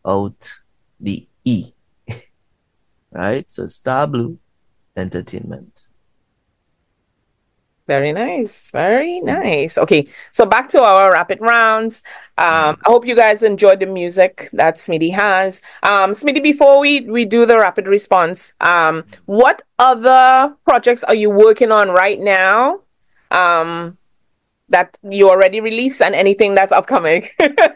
out the E, right? So Star Blue Entertainment. Very nice. Very nice. Okay, so back to our rapid rounds. I hope you guys enjoyed the music that Smitty has. Smitty, before we do the rapid response, what other projects are you working on right now? Um, that you already released and anything that's upcoming.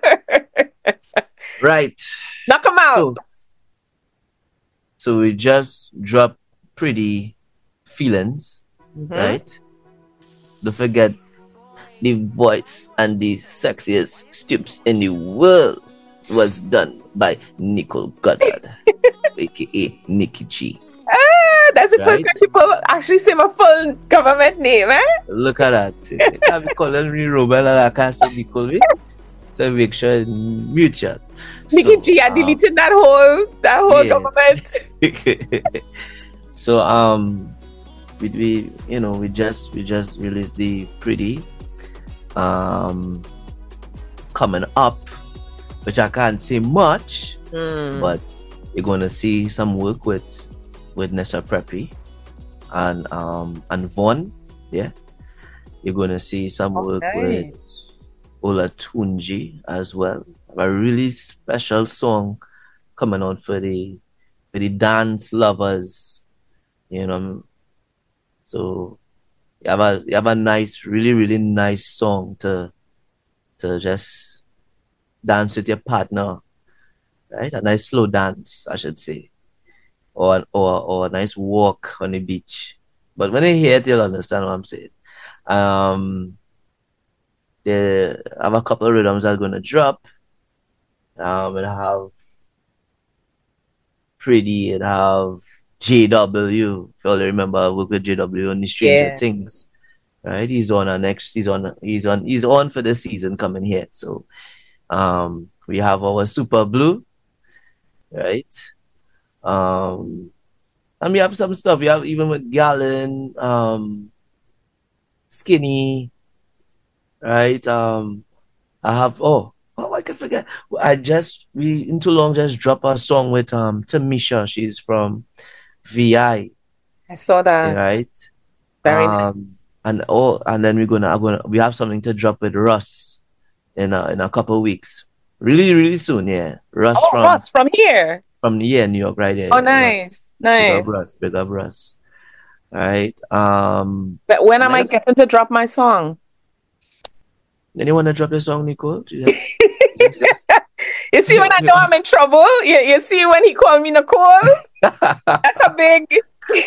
Right. Knock them out. So so we just dropped Pretty Feelings, Hmm. right? Don't forget the voice and the sexiest stoops in the world was done by Nicole Goddard, aka Nikki G. Ah, that's the first time Right? people actually say my full government name, eh? Look at that. You can't be calling me Robert and I can't say Nicole. So make sure it's mutual. Nikki So G, I deleted that whole yeah. government. So we we just released the Pretty um coming up, which I can't say much, Hmm. but you're gonna see some work with Nessa Preppy and Vaughn. Yeah, you're gonna see some work with Okay. Ola Tunji as well. A really special song coming out for the dance lovers. You know, so you have a nice, really really nice song to just dance with your partner, right? A nice slow dance, I should say, or a nice walk on the beach. But when you hear it, you'll understand what I'm saying. Um, they have a couple of rhythms that are gonna drop. It have Pretty, it have JW. If you all remember, I work with JW on the Stranger Yeah. Things, right? He's on our next. He's on for the season coming here. So we have our Super Blue, right? Um, and we have some stuff. We have even with Gallon, Skinny, right? I have I can forget. I just we in too long just drop a song with Tamisha. She's from VI, I saw that. right? Very nice. And then we have something to drop with Russ in a couple of weeks. Really, really soon, yeah. Russ Oh, Ross from here. from yeah, New York, right? Yeah, Oh, yeah, nice. Russ. Nice. Big up Russ. Right. But when And am I I guess getting to drop my song? anyone to drop the song, Nicole? Just You see, when I know I'm in trouble, you see when he called me Nicole, that's a big.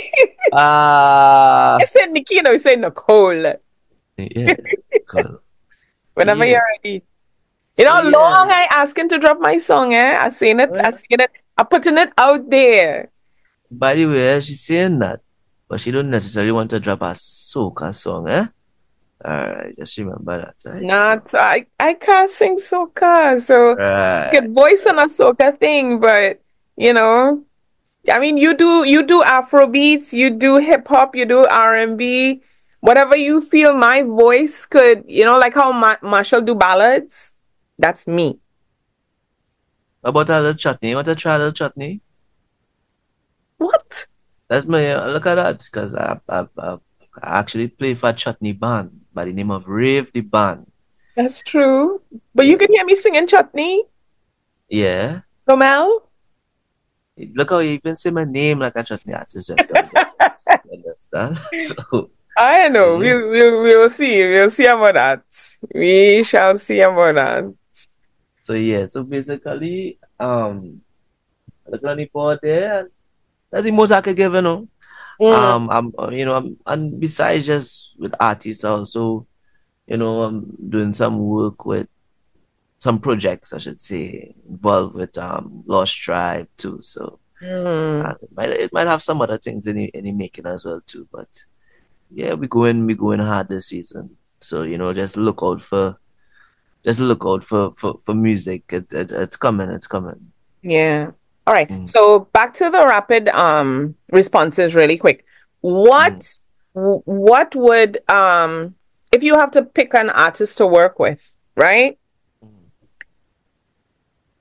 I Ah, said Nikki, you know, he said Nicole. yeah, cool. Whenever Yeah. you're ready. You know So how yeah, long I asking to drop my song, eh? I well, seen it, I'm putting it out there. by the way, she's saying that, but she don't necessarily want to drop a soca song, eh? All right, just remember that, right? So, Not I can't sing soca, so I right, could voice on a right. soca thing, but you know, I mean, you do Afro beats, you do hip hop, you do R&B, whatever you feel my voice could, like how Marshall do ballads. That's me. How about a little chutney? You want to try a little chutney? What? That's my look at that, because I actually play for a chutney band by the name of Rave the Band. That's true. But you can hear Yes. me singing chutney, Yeah. Gomel. Look how you even say my name like a chutney artist just the other day. You understand? I So know. yeah. We'll see. We'll see about that. We shall see about that. So yeah. So basically, look on the board there. That's the most I could give, you know. Mm. And besides just with artists also, I'm doing some work with some projects, I should say, involved with Lost Tribe too. So Mm. it might have some other things in the making as well too. But yeah, we going hard this season. So just look out for music. It's coming. It's coming. Yeah. All right. Mm, So back to the rapid responses really quick. mm. What would if you have to pick an artist to work with, right?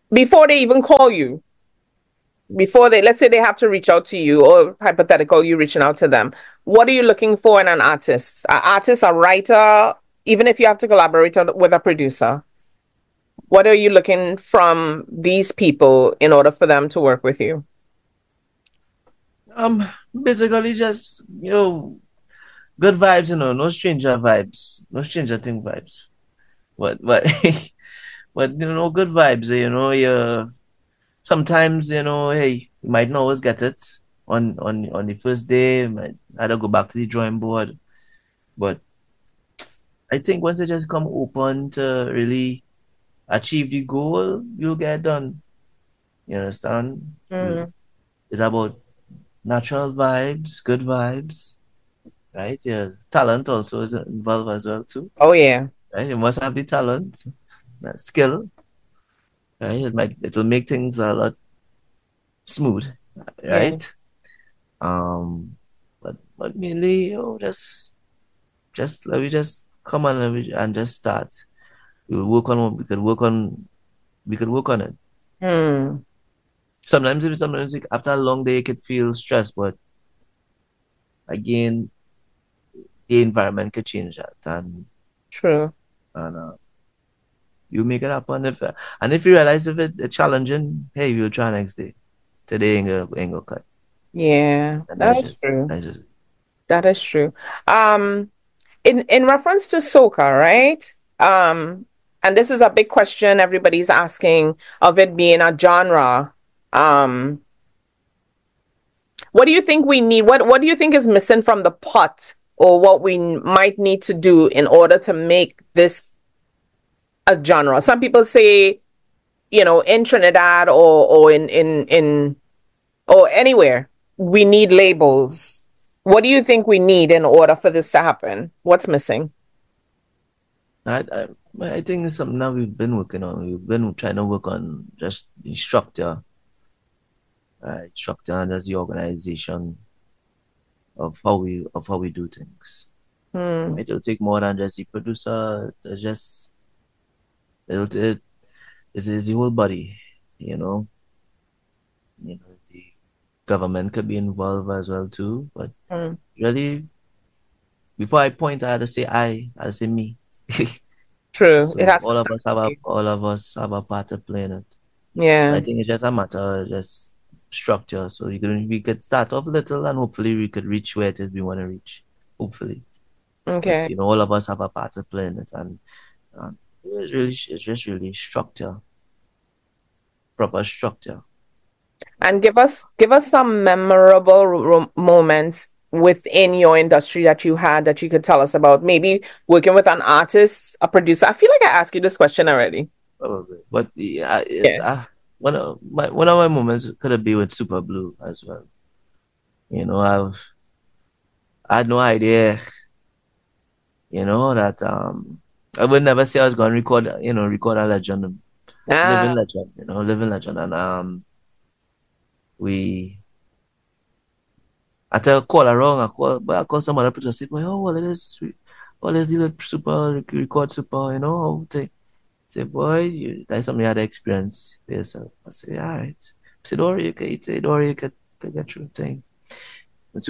before they even call you, before they, let's say they have to reach out to you, or hypothetical, you reaching out to them, what are you looking for in an artist? An artist, a writer, even if you have to collaborate with a producer? What are you looking from these people in order for them to work with you? Basically just, good vibes, no stranger vibes, no stranger thing vibes. But but good vibes, you sometimes, hey, you might not always get it on the first day, you might either go back to the drawing board. But I think once you just come open to really achieve the goal, you'll get done. You understand? Mm. It's about natural vibes, good vibes, right? Yeah, talent also is involved as well too, Oh yeah. right? You must have the talent, that skill, right? It'll make things a lot smooth, Yeah. right? But mainly, let me just come on and just start. We could work on it. Hmm. Sometimes after a long day, it could feel stressed, but again, the environment could change that, True. and you make it happen. If you realize if it's challenging, hey, we'll try next day. Today ain't gonna cut. Yeah, And that is true. that's just That is true. Um, in reference to soca, right? And this is a big question everybody's asking of it being a genre. Um, what do you think we need? What do you think is missing from the pot, or what we might need to do in order to make this a genre? Some people say, in Trinidad or in or anywhere, we need labels. What do you think we need in order for this to happen? What's missing? I, I I think it's something that we've been working on. We've been trying to work on just the structure, right? Structure and just the organization of how we do things. Hmm. It'll take more than just the producer. It is the whole body, you know. The government could be involved as well too. But Hmm. really, before I point, I had to say me. True. It So has to start with you. all of us have a part to play in it. I Yeah. think it's just a matter of just structure. So we could start off little and hopefully we could reach where it is we want to reach. Hopefully. But Okay. all of us have a part to play in it, and it's just really structure, proper structure. And give us some memorable moments within your industry that you had that you could tell us about. Maybe working with an artist, a producer. I feel like I asked you this question already. Probably. But yeah, Yeah. one of my moments could have been with Super Blue as well. I had no idea, that I would never say I was going to record a legend, living Ah. legend, living legend, and we I tell call around, I call some other people, say, boy, oh, well, let's do it super, record super, say, boy, that's something you had to experience for yourself. I say, all right. I said, or you could get through the thing. And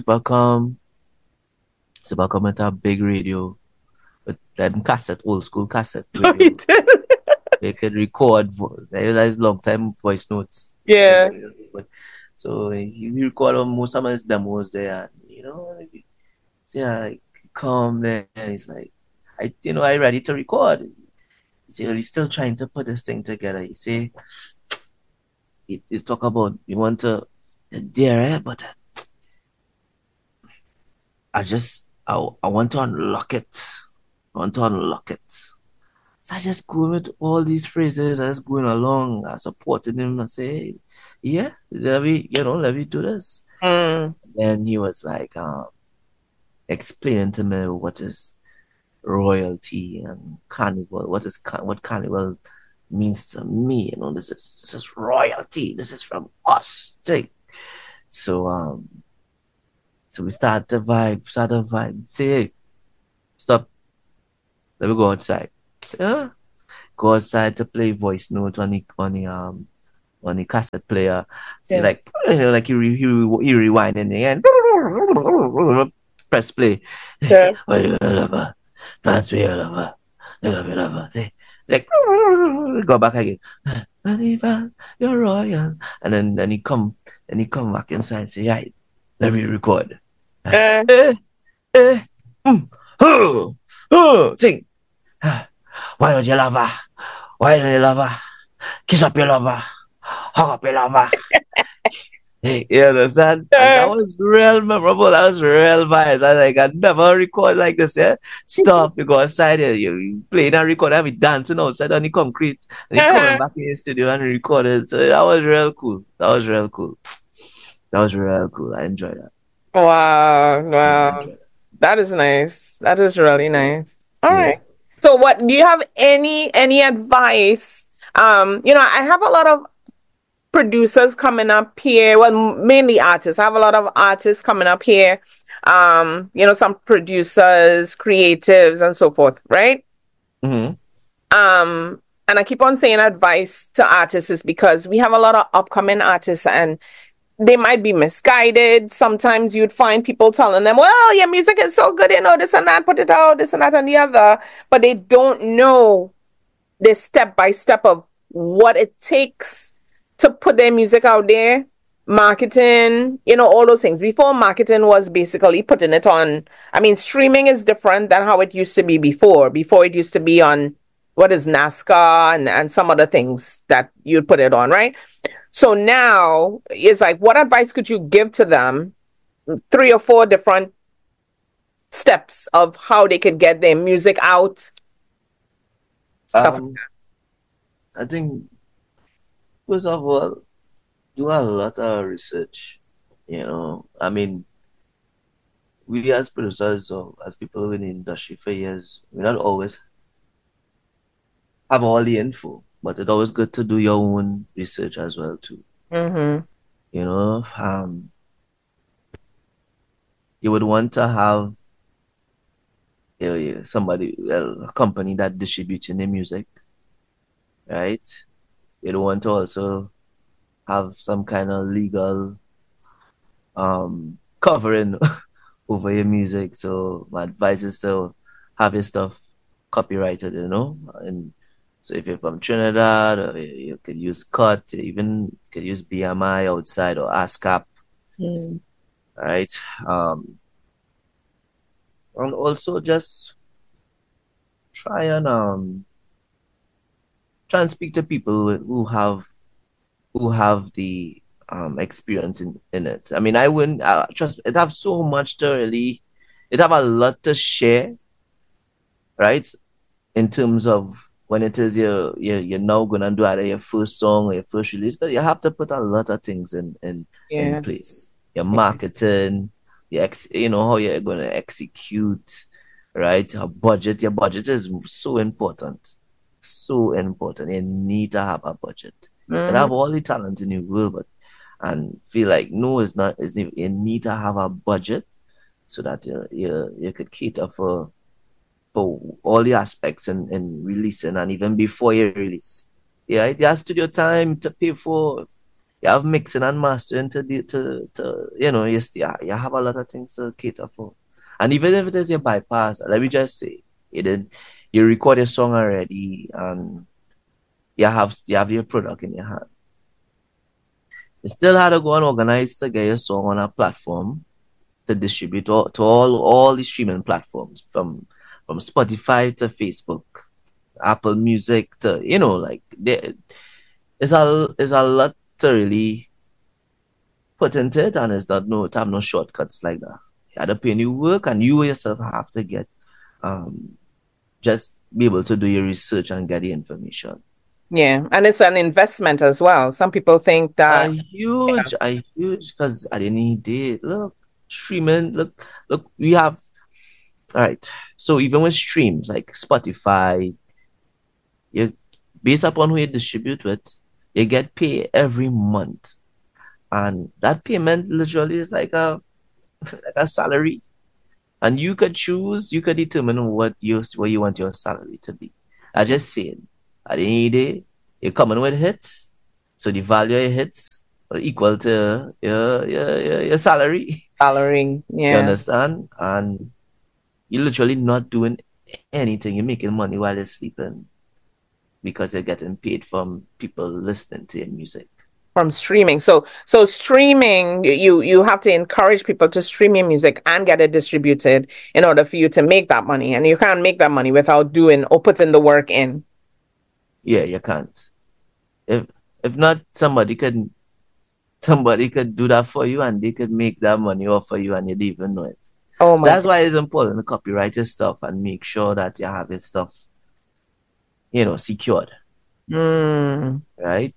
super come into a big radio with them cassette, old school cassette You radio. did? They could record, they realize long time voice notes. Yeah. So he record on most of his demos there, and, see, like, come there, and he's like, I ready to record. See, he's still trying to put this thing together. You see, he's talk about you want to, dare, but I want to unlock it. I want to unlock it. So I just go with all these phrases. I just going along. I supported him. I say, hey, yeah, let me do this. Mm. And he was like, explaining to me what is royalty and carnival. What carnival means to me. This is royalty. This is from us. So so we start to vibe. Say, hey, stop. Let me go outside. Say, huh? go outside to play voice note on the cassette player. See, Yeah. like, like you rewind in the end, press play. Yeah. Oh, you love her. That's me, love her. You love her. See, like, go back again. Hannibal, you're royal. And he come back inside and say, right, let me record. Uh, Eh, eh, oh, sing. Why don't you love her? Why don't you love her? Kiss up your lover. Hug up your lover. Hey, you understand? And that uh, was real memorable. That was real vibes. I like I never record like this, yeah. Stop, you go outside here, you playing and record, I be dancing outside on the concrete, and he coming back in the studio and recorded. So that was real cool. That was real cool. That was real cool. I enjoyed that. wow. I Wow. enjoyed that. That is nice. That is really nice. All Yeah. right. So what do you have any advice? I have a lot of producers coming up here. Well, mainly artists. I have a lot of artists coming up here. Some producers, creatives, and so forth, right? Mm-hmm. And I keep on saying advice to artists is because we have a lot of upcoming artists and they might be misguided. Sometimes you'd find people telling them, well, your music is so good, this and that, put it out, this and that and the other, but they don't know the step by step of what it takes to put their music out there, marketing, all those things. Before, marketing was basically putting it on. I mean, streaming is different than how it used to be before. Before, it used to be on what is NASCAR and some other things that you'd put it on, right? So now it's like, what advice could you give to them? 3 or 4 different steps of how they could get their music out, stuff like Um, I think first of all, do a lot of research. I mean, we as producers or as people in the industry for years, we not always have all the info, but it's always good to do your own research as well too. that. Mm-hmm. You know, you would want to have somebody, well, a company that distributes your music, right? You'd want to also have some kind of legal covering over your music. So my advice is to have your stuff copyrighted, and so if you're from Trinidad, you could use Cut, even could use BMI outside or ASCAP, Mm. right? And also just try and try and speak to people who have the experience in it. I mean, I wouldn't trust it have so much to really, it have a lot to share, right? In terms of when it is you're now gonna do either your first song or your first release, but you have to put a lot of things in Yeah. place. Your marketing, how you're gonna execute, right? Your budget is so important. So important. You need to have a budget. You can Mm. have all the talent in the world, but and feel like no, it's not. You need to have a budget so that you could cater for all the aspects in releasing and even before you release. Yeah, you have studio time to pay for. You have mixing and mastering you have a lot of things to cater for. And even if it is your bypass, let me just say, you record a song already and you have your product in your hand. You still had to go and organize to get your song on a platform to distribute to all the streaming platforms from Spotify to Facebook, Apple Music to like it's a lot to really put into it, and it's have no shortcuts like that. You had to put in your work, and you yourself have to get um just be able to do your research and get the information. Yeah. And it's an investment as well. Some people think that, yeah. A huge, because at any day, look, streaming, look, we have, all right. So even with streams like Spotify, you based upon who you distribute with, you get paid every month. And that payment literally is like a salary. And you could determine what you want your salary to be. I just saying. At the end of the day, you're coming with hits. So the value of your hits will equal to your salary. Salary. You Yeah. understand? And you're literally not doing anything. You're making money while you're sleeping because you're getting paid from people listening to your music. From streaming. So streaming, you have to encourage people to stream your music and get it distributed in order for you to make that money. And you can't make that money without doing or putting the work in. Yeah, you can't. If not, somebody could do that for you and they could make that money off for you and you didn't even know it. Oh my That's God. why it's important to copyright your stuff and make sure that you have your stuff, secured. Right?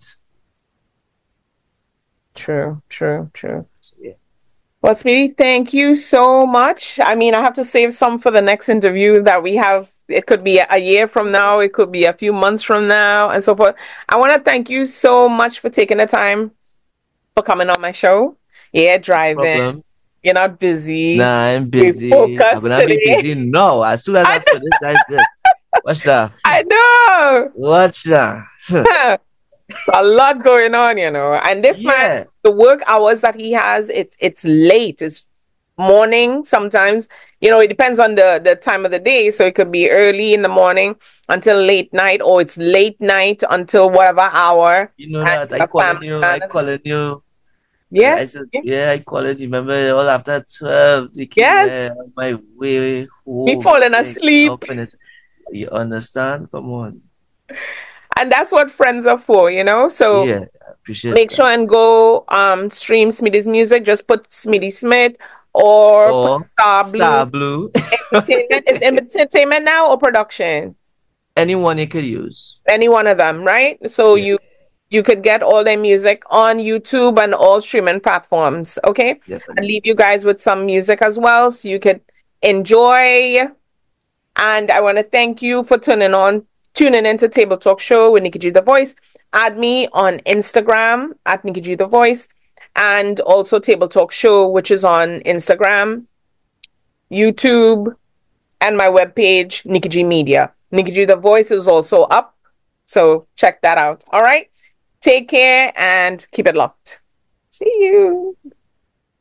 True. So, yeah. Well, Speedy, thank you so much. I mean, I have to save some for the next interview that we have. It could be a year from now, it could be a few months from now, and so forth. I want to thank you so much for taking the time for coming on my show. Yeah, driving. Problem. You're not busy. Nah, I'm busy. We're I'm focused gonna be today. busy now. As soon as I finish, that's it. Watch that. I know. Watch that. It's a lot going on, And this man, the work hours that he has, it's late. It's morning sometimes. It depends on the time of the day. So it could be early in the morning until late night, or it's late night until whatever hour. You know that I calling you. Yeah. I said, I call it. Remember, all after 12, they came on my way home. Me falling asleep. You understand? Come on. And that's what friends are for, So yeah, I appreciate make that. sure and go stream Smitty's music. Just put Smitty Smith or put Star Blue. Entertainment. Is entertainment now or production? Anyone you could use. Any one of them, right? So you could get all their music on YouTube and all streaming platforms. Okay. Definitely. And leave you guys with some music as well, so you could enjoy. And I want to thank you for tuning into Table Talk Show with Nikki G The Voice. Add me on Instagram at Nikki G The Voice, and also Table Talk Show, which is on Instagram, YouTube, and my webpage, Nikki G Media. Nikki G The Voice is also up, so check that out. All right, take care and keep it locked. See you.